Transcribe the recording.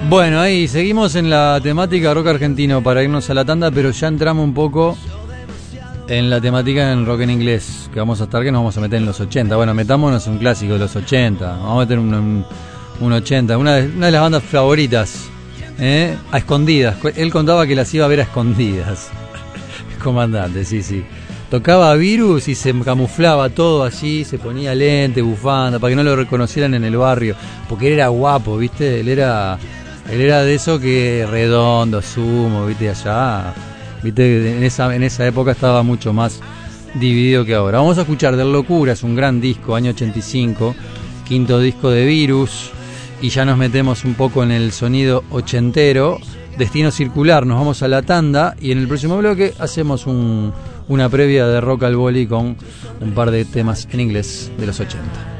Bueno, ahí seguimos en la temática rock argentino para irnos a la tanda, pero ya entramos un poco en la temática en rock en inglés, que vamos a estar, que nos vamos a meter en los 80. Bueno, metámonos un clásico de los 80. Vamos a meter un 80, una de las bandas favoritas, a escondidas. Él contaba que las iba a ver a escondidas. Comandante, sí. Tocaba Virus y se camuflaba todo allí, se ponía lente, bufanda, para que no lo reconocieran en el barrio, porque él era guapo, ¿viste? Él era de eso que redondo, sumo, ¿viste? Allá, ¿viste? En esa época estaba mucho más dividido que ahora. Vamos a escuchar Del Locura, es un gran disco, año 85, quinto disco de Virus, y ya nos metemos un poco en el sonido ochentero. Destino Circular, nos vamos a la tanda y en el próximo bloque hacemos una previa de Rock al Boli con un par de temas en inglés de los 80.